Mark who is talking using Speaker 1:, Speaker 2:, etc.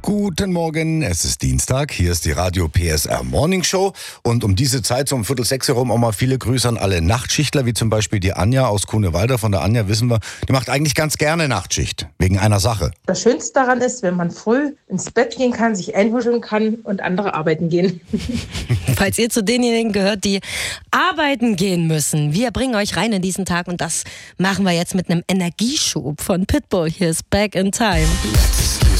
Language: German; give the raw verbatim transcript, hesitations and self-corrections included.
Speaker 1: Guten Morgen, es ist Dienstag, hier ist die Radio P S R Morning Show und um diese Zeit, so um Viertel sechs herum, auch mal viele Grüße an alle Nachtschichtler, wie zum Beispiel die Anja aus Grunewalder. Von der Anja wissen wir, die macht eigentlich ganz gerne Nachtschicht, wegen einer Sache.
Speaker 2: Das Schönste daran ist, wenn man früh ins Bett gehen kann, sich einhuscheln kann und andere arbeiten gehen.
Speaker 3: Falls ihr zu denjenigen gehört, die arbeiten gehen müssen, wir bringen euch rein in diesen Tag und das machen wir jetzt mit einem Energieschub von Pitbull. Hier ist Back in Time.
Speaker 1: Let's